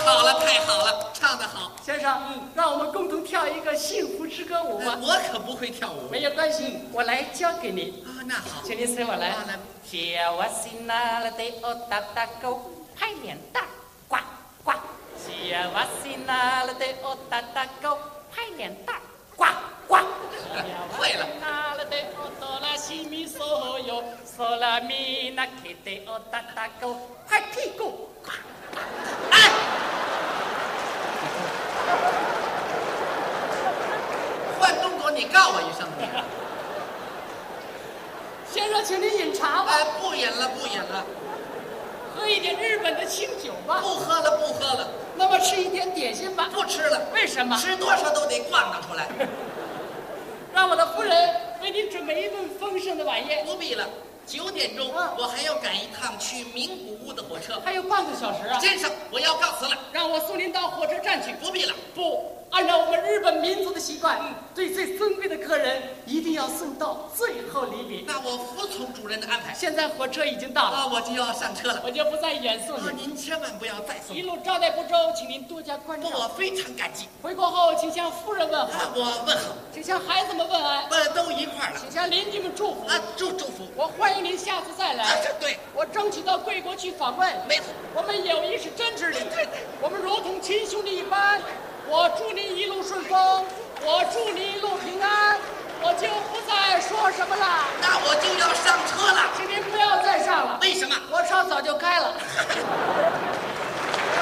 好了，太好了，唱得好。 先生，让我们共同跳一个幸福之歌舞吧。 我可不会跳舞。 没有关系，我来教给你。 啊，那好， 请您随我来。 来， 小我心那了得哦哒哒狗，拍脸蛋，呱呱。小我心那了得哦哒哒狗，拍脸蛋，呱呱。 会了。 那了得哦哆啦西咪嗦哟，嗦啦咪那给得哦哒哒狗，拍屁股，呱呱。 哎。换动作，你告我一声。 先生，请您饮茶吧。 不饮了，不饮了。 喝一点日本的清酒吧。 不喝了，不喝了。 那么吃一点点心吧。 不吃了。 为什么？ 吃多少都得咣当出来。 让我的夫人为您准备一顿丰盛的晚宴。 不必了，9点钟，我还要赶一趟去名古屋的火车。 还有半个小时啊。 先生，我要告辞了。 让我送您到火车站去。 不必了。 不。按照我们日本民族的习惯，对最尊贵的客人一定要送到最后离别。 那我服从主人的安排。 现在火车已经到了， 我就要上车了， 我就不再远送你。 您千万不要再送。 一路招待不周，请您多加关照。 我非常感激。 回国后，请向夫人问好。 我问好。 请向孩子们问安。 都一块了。 请向邻居们祝福。 祝福。 我欢迎您下次再来。 对。 我争取到贵国去访问。 没错。 我们友谊是真挚的。 对。 我们如同亲兄弟一般。我祝您一路顺风，我祝您一路平安，我就不再说什么了。 那我就要上车了， 请您不要再上了。 为什么？ 火车早就开了。